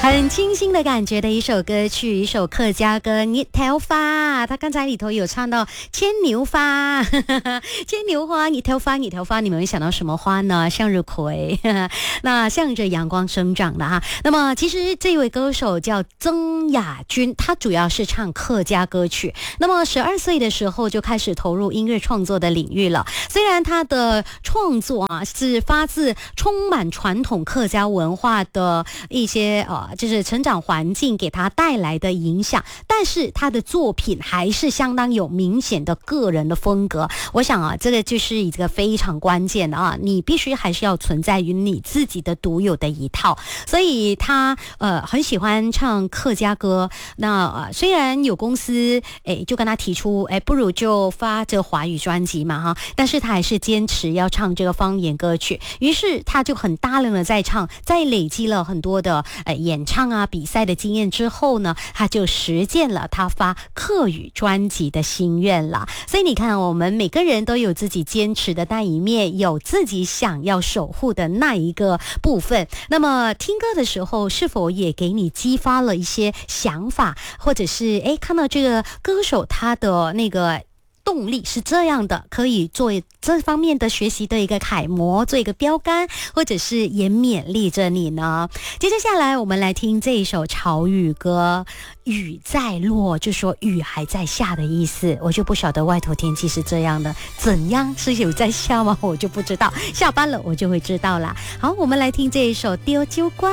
很清新的感觉的一首歌曲，一首客家歌《日头花》。他刚才里头有唱到牵牛花，牵牛花，日头花，日头花，你们会想到什么花呢？向日葵，那向着阳光生长的哈。那么其实这位歌手叫曾雅君，他主要是唱客家歌曲。那么12岁的时候就开始投入音乐创作的领域了。虽然他的创作是发自充满传统客家文化的一些就是成长环境给他带来的影响，但是他的作品还是相当有明显的个人的风格。我想这个就是一个非常关键的你必须还是要存在于你自己的独有的一套。所以他很喜欢唱客家歌。那虽然有公司就跟他提出不如就发这华语专辑嘛但是他还是坚持要唱这个方言歌曲。于是他就很大量的在唱，在累积了很多的演唱比赛的经验之后呢，他就实践了他发客语专辑的心愿了。所以你看，我们每个人都有自己坚持的那一面，有自己想要守护的那一个部分。那么听歌的时候，是否也给你激发了一些想法，或者是看到这个歌手他的那个动力是这样的，可以做这方面的学习的一个楷模，做一个标杆，或者是也勉励着你呢。接着下来我们来听这一首潮语歌，雨在落，就说雨还在下的意思。我就不晓得外头天气是这样的，怎样是有在下吗？我就不知道，下班了我就会知道啦。好，我们来听这一首丢酒瓜。